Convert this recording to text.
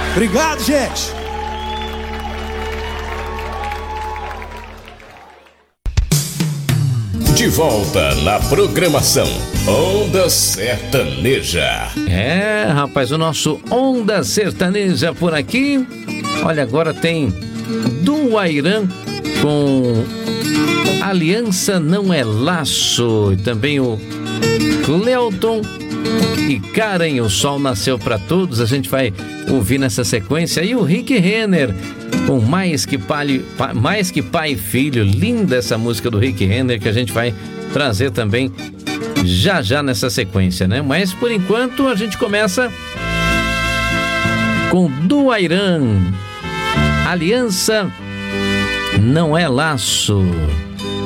Obrigado, gente. De volta na programação Onda Sertaneja. Rapaz, o nosso Onda Sertaneja por aqui. Olha, agora tem Duairan com Aliança Não É Laço. E também o Cleuton e Karen, O Sol Nasceu Pra Todos. A gente vai ouvir nessa sequência. E o Rick Renner com Mais que Pai e Filho. Linda essa música do Rick Renner, que a gente vai trazer também já nessa sequência, né? Mas por enquanto a gente começa com Duairan, Aliança Não É Laço.